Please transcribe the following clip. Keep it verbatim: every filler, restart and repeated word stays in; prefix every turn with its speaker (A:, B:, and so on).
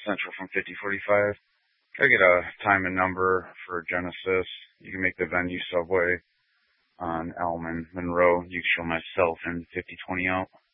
A: Central from fifty forty-five. Can I get a time and number for Genesis? You can make the venue Subway on Elm and Monroe. You can show myself in fifty twenty out.